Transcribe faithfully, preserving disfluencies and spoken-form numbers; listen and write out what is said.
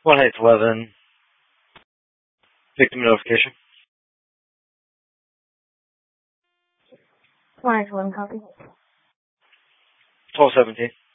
one eight eleven. Victim notification. one eight eleven copy. twelve seventeen.